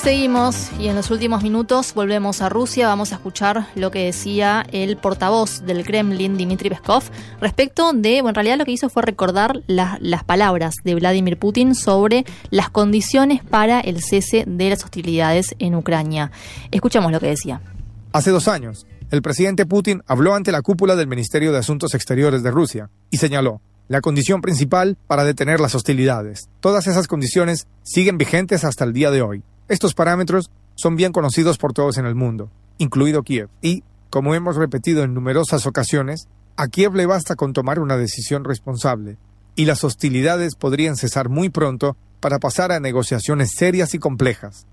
Seguimos y en los últimos minutos volvemos a Rusia. Vamos a escuchar lo que decía el portavoz del Kremlin, Dmitry Peskov, respecto de, en realidad lo que hizo fue recordar las palabras de Vladimir Putin sobre las condiciones para el cese de las hostilidades en Ucrania. Escuchamos lo que decía. Hace 2 años, el presidente Putin habló ante la cúpula del Ministerio de Asuntos Exteriores de Rusia y señaló la condición principal para detener las hostilidades. Todas esas condiciones siguen vigentes hasta el día de hoy. Estos parámetros son bien conocidos por todos en el mundo, incluido Kiev. Y, como hemos repetido en numerosas ocasiones, a Kiev le basta con tomar una decisión responsable, y las hostilidades podrían cesar muy pronto para pasar a negociaciones serias y complejas.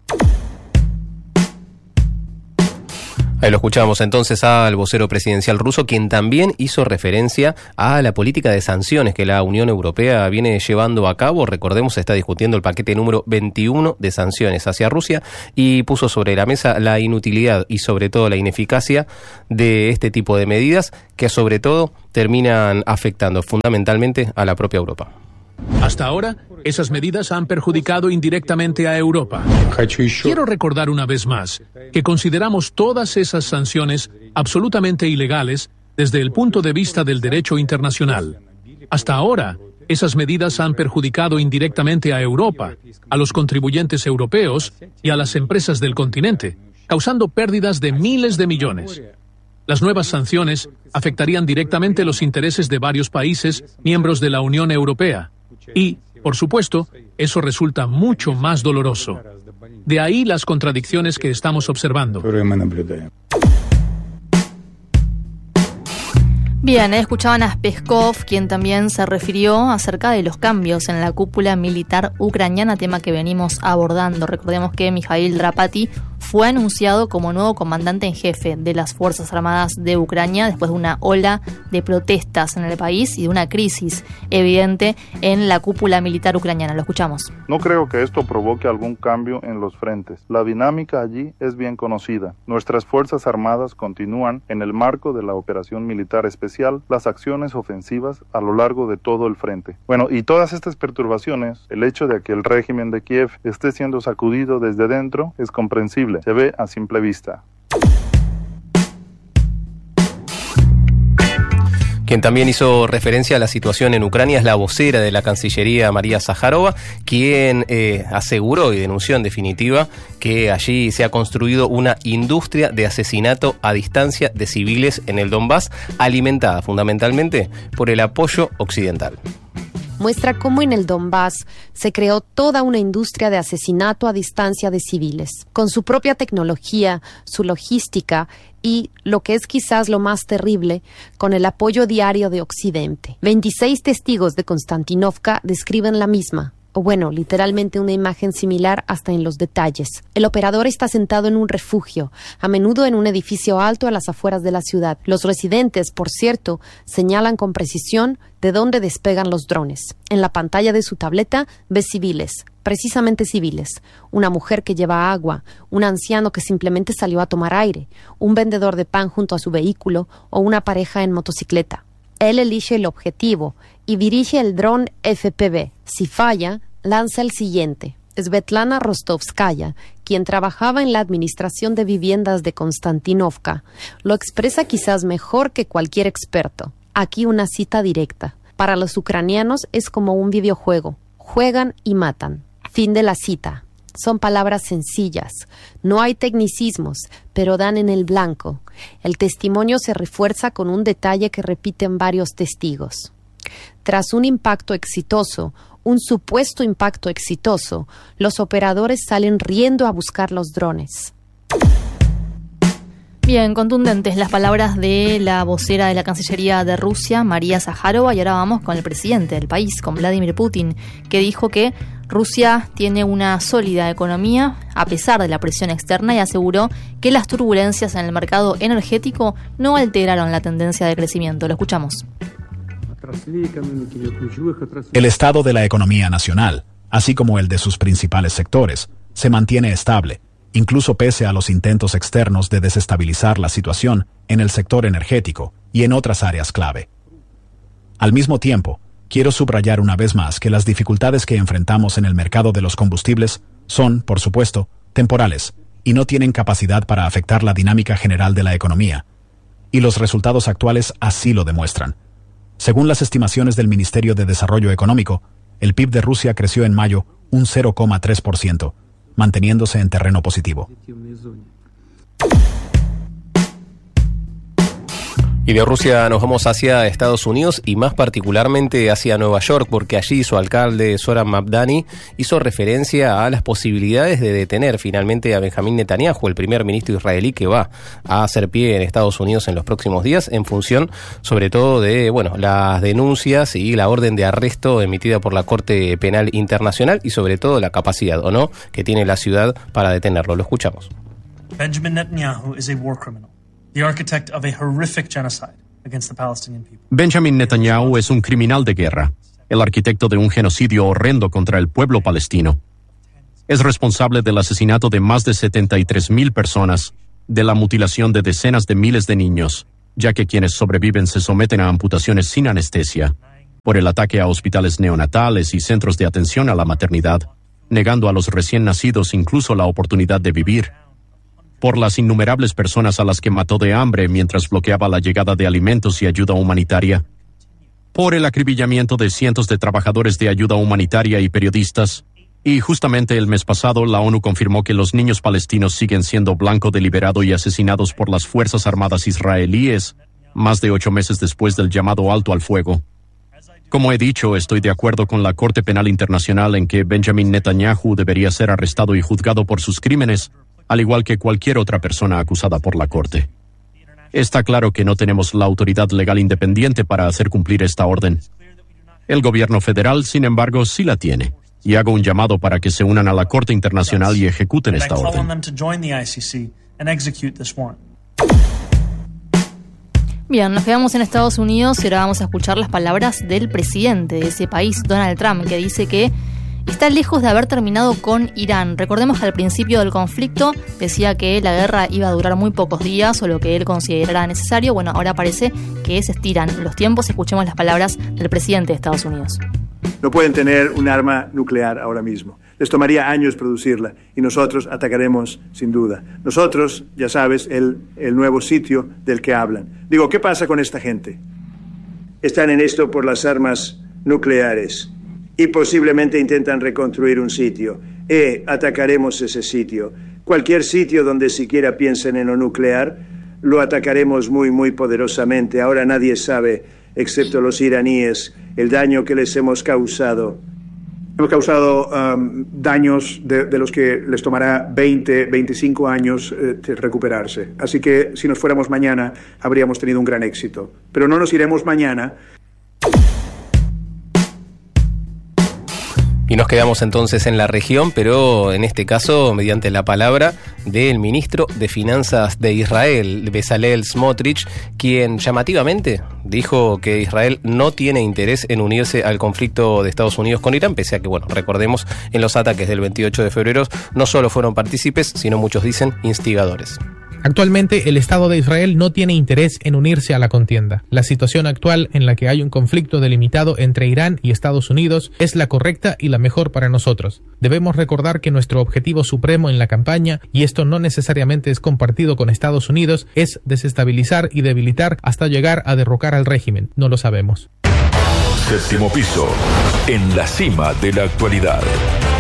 Ahí lo escuchamos entonces al vocero presidencial ruso, quien también hizo referencia a la política de sanciones que la Unión Europea viene llevando a cabo. Recordemos, se está discutiendo el paquete número 21 de sanciones hacia Rusia y puso sobre la mesa la inutilidad y sobre todo la ineficacia de este tipo de medidas que sobre todo terminan afectando fundamentalmente a la propia Europa. Hasta ahora, esas medidas han perjudicado indirectamente a Europa. Quiero recordar una vez más que consideramos todas esas sanciones absolutamente ilegales desde el punto de vista del derecho internacional. Hasta ahora, esas medidas han perjudicado indirectamente a Europa, a los contribuyentes europeos y a las empresas del continente, causando pérdidas de miles de millones. Las nuevas sanciones afectarían directamente los intereses de varios países miembros de la Unión Europea. Y, por supuesto, eso resulta mucho más doloroso. De ahí las contradicciones que estamos observando. Bien, escuchaban a Peskov, quien también se refirió acerca de los cambios en la cúpula militar ucraniana, tema que venimos abordando. Recordemos que Mikhail Drapati fue anunciado como nuevo comandante en jefe de las Fuerzas Armadas de Ucrania después de una ola de protestas en el país y de una crisis evidente en la cúpula militar ucraniana. Lo escuchamos. No creo que esto provoque algún cambio en los frentes. La dinámica allí es bien conocida. Nuestras Fuerzas Armadas continúan en el marco de la operación militar especial las acciones ofensivas a lo largo de todo el frente. Y todas estas perturbaciones, el hecho de que el régimen de Kiev esté siendo sacudido desde dentro es comprensible, se ve a simple vista. Quien también hizo referencia a la situación en Ucrania es la vocera de la Cancillería, María Zaharova, quien aseguró y denunció en definitiva que allí se ha construido una industria de asesinato a distancia de civiles en el Donbass, alimentada fundamentalmente por el apoyo occidental. Muestra cómo en el Donbass se creó toda una industria de asesinato a distancia de civiles, con su propia tecnología, su logística y, lo que es quizás lo más terrible, con el apoyo diario de Occidente. 26 testigos de Konstantinovka describen la misma. Literalmente una imagen similar hasta en los detalles. El operador está sentado en un refugio, a menudo en un edificio alto a las afueras de la ciudad. Los residentes, por cierto, señalan con precisión de dónde despegan los drones. En la pantalla de su tableta ve civiles, precisamente civiles, una mujer que lleva agua, un anciano que simplemente salió a tomar aire, un vendedor de pan junto a su vehículo o una pareja en motocicleta. Él elige el objetivo y dirige el dron FPV. Si falla, lanza el siguiente. Svetlana Rostovskaya, quien trabajaba en la administración de viviendas de Konstantinovka, lo expresa quizás mejor que cualquier experto. Aquí una cita directa. Para los ucranianos es como un videojuego. Juegan y matan. Fin de la cita. Son palabras sencillas, no hay tecnicismos, pero dan en el blanco. El testimonio se refuerza con un detalle que repiten varios testigos. Tras un impacto exitoso, un supuesto impacto exitoso, los operadores salen riendo a buscar los drones. Bien, contundentes las palabras de la vocera de la Cancillería de Rusia, María Zaharova, y ahora vamos con el presidente del país, con Vladimir Putin, que dijo que Rusia tiene una sólida economía a pesar de la presión externa y aseguró que las turbulencias en el mercado energético no alteraron la tendencia de crecimiento. Lo escuchamos. El estado de la economía nacional, así como el de sus principales sectores, se mantiene estable, incluso pese a los intentos externos de desestabilizar la situación en el sector energético y en otras áreas clave. Al mismo tiempo, quiero subrayar una vez más que las dificultades que enfrentamos en el mercado de los combustibles son, por supuesto, temporales, y no tienen capacidad para afectar la dinámica general de la economía. Y los resultados actuales así lo demuestran. Según las estimaciones del Ministerio de Desarrollo Económico, el PIB de Rusia creció en mayo un 0,3%, manteniéndose en terreno positivo. Y de Rusia nos vamos hacia Estados Unidos y más particularmente hacia Nueva York, porque allí su alcalde Zoran Mamdani hizo referencia a las posibilidades de detener finalmente a Benjamín Netanyahu, el primer ministro israelí que va a hacer pie en Estados Unidos en los próximos días, en función sobre todo de las denuncias y la orden de arresto emitida por la Corte Penal Internacional y sobre todo la capacidad o no que tiene la ciudad para detenerlo. Lo escuchamos. Benjamin Netanyahu is a war criminal. The architect of a horrific genocide against the Palestinian people. Benjamin Netanyahu es un criminal de guerra, el arquitecto de un genocidio horrendo contra el pueblo palestino. Es responsable del asesinato de más de 73,000 personas, de la mutilación de decenas de miles de niños, ya que quienes sobreviven se someten a amputaciones sin anestesia, por el ataque a hospitales neonatales y centros de atención a la maternidad, negando a los recién nacidos incluso la oportunidad de vivir, por las innumerables personas a las que mató de hambre mientras bloqueaba la llegada de alimentos y ayuda humanitaria, por el acribillamiento de cientos de trabajadores de ayuda humanitaria y periodistas, y justamente el mes pasado la ONU confirmó que los niños palestinos siguen siendo blanco deliberado y asesinados por las Fuerzas Armadas israelíes, más de 8 meses después del llamado alto al fuego. Como he dicho, estoy de acuerdo con la Corte Penal Internacional en que Benjamin Netanyahu debería ser arrestado y juzgado por sus crímenes, al igual que cualquier otra persona acusada por la Corte. Está claro que no tenemos la autoridad legal independiente para hacer cumplir esta orden. El gobierno federal, sin embargo, sí la tiene, y hago un llamado para que se unan a la Corte Internacional y ejecuten esta orden. Bien, nos quedamos en Estados Unidos y ahora vamos a escuchar las palabras del presidente de ese país, Donald Trump, que dice que está lejos de haber terminado con Irán. Recordemos que al principio del conflicto decía que la guerra iba a durar muy pocos días o lo que él considerara necesario. Bueno, ahora parece que se estiran los tiempos. Escuchemos las palabras del presidente de Estados Unidos. No pueden tener un arma nuclear ahora mismo. Les tomaría años producirla y nosotros atacaremos sin duda. Nosotros, ya sabes, el nuevo sitio del que hablan. Digo, ¿qué pasa con esta gente? Están en esto por las armas nucleares. Y posiblemente intentan reconstruir un sitio. Atacaremos ese sitio. Cualquier sitio donde siquiera piensen en lo nuclear, lo atacaremos muy, muy poderosamente. Ahora nadie sabe, excepto los iraníes, el daño que les hemos causado. Hemos causado daños de los que les tomará 20, 25 años recuperarse. Así que si nos fuéramos mañana, habríamos tenido un gran éxito. Pero no nos iremos mañana. Y nos quedamos entonces en la región, pero en este caso mediante la palabra del ministro de Finanzas de Israel, Bezalel Smotrich, quien llamativamente dijo que Israel no tiene interés en unirse al conflicto de Estados Unidos con Irán, pese a que, recordemos, en los ataques del 28 de febrero no solo fueron partícipes, sino muchos dicen instigadores. Actualmente, el Estado de Israel no tiene interés en unirse a la contienda. La situación actual en la que hay un conflicto delimitado entre Irán y Estados Unidos es la correcta y la mejor para nosotros. Debemos recordar que nuestro objetivo supremo en la campaña, y esto no necesariamente es compartido con Estados Unidos, es desestabilizar y debilitar hasta llegar a derrocar al régimen. No lo sabemos. Séptimo piso, en la cima de la actualidad.